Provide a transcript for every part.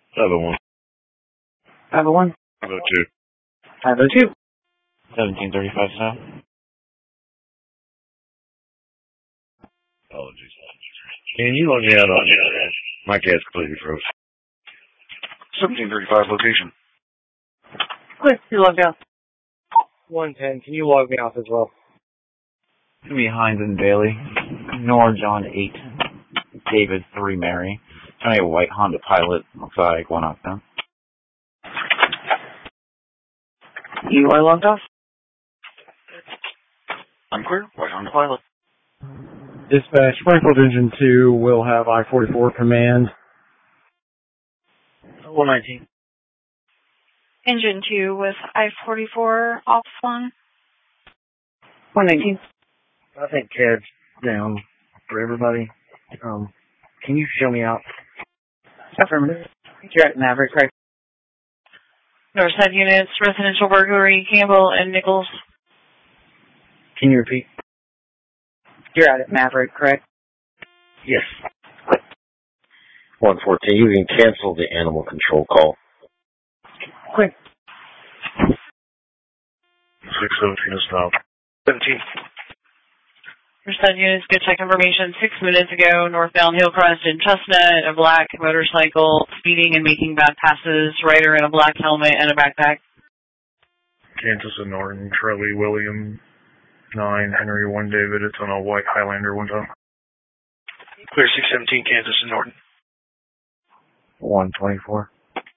501. 501. 502. 502. 1735 south. Apologies. Can you log me out on my cat's completely froze? 1735 location. Quick, you logged out. 110, can you log me off as well? It's going to be Hines and Bailey. Nor John 8. David 3 Mary. Trying to get a white Honda Pilot. Looks like one off down. You are logged off. I'm clear. White Honda Pilot. Dispatch, Springfield Engine 2 will have I-44 command. 119. Engine 2 with I-44 off one. 119. I think CAD's down for everybody. Can you show me out? Affirmative. You're at Maverick, right? Northside units, residential burglary, Campbell and Nichols. Can you repeat? You're at Maverick, correct? Yes. 114, you can cancel the animal control call. Quick. 617 is stop. 17. Northside units, good check information 6 minutes ago, northbound Hillcrest in Chestnut, a black motorcycle speeding and making bad passes, rider in a black helmet and a backpack. Kansas and Norton, Charlie William 9, Henry 1 David, it's on a white Highlander 1 time. Clear 617, Kansas and Norton. 124.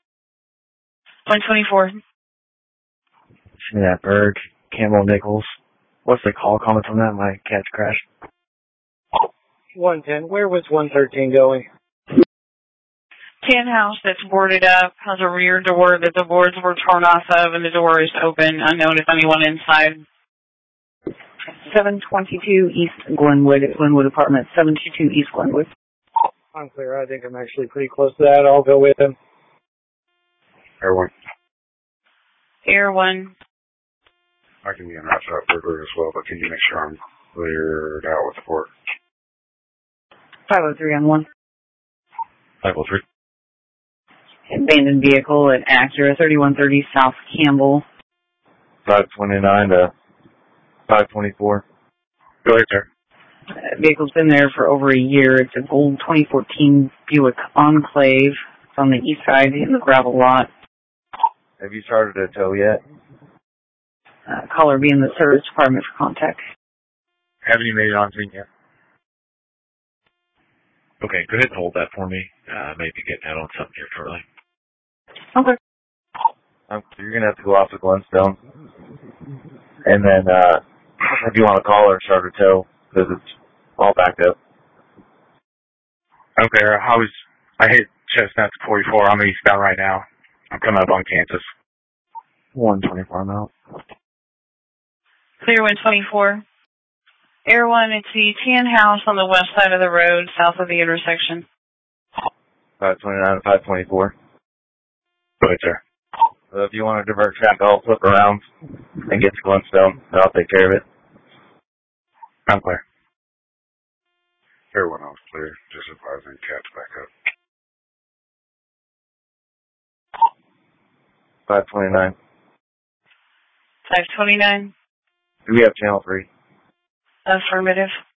124. See that bird, Campbell Nichols. What's the call comment on that? My cat's crashed. 110, where was 113 going? Tan house that's boarded up, has a rear door that the boards were torn off of and the door is open, unknown if anyone inside. 722 East Glenwood, Glenwood Apartment, 722 East Glenwood. I'm clear. I think I'm actually pretty close to that. I'll go with him. Air 1. Air 1. I can be an outside burglar as well, but can you make sure I'm cleared out with the port? 503 on 1. 503. Abandoned vehicle at Acura, 3130 South Campbell. 529 to 524. Go ahead, sir. Vehicle's been there for over a year. It's a gold 2014 Buick Enclave. It's on the east side in the gravel lot. Have you started a tow yet? Caller be in the service department for contact. Haven't you made it on scene yet? Okay, go ahead and hold that for me. Maybe getting out on something here shortly. Okay. You're going to have to go off to Glenstone. And then, if you want to call or start a tow, because it's all backed up. Okay, I hit Chestnut 44. I'm eastbound right now. I'm coming up on Kansas. 124 mile. Clear 124. Air 1, it's the tan house on the west side of the road, south of the intersection. 529 to 524. Go ahead, sir. So if you want to divert track, I'll flip around and get to Glenstone, and I'll take care of it. I'm clear. Everyone else clear. Just advising cats back up. 529. 529. Do we have channel 3? Affirmative.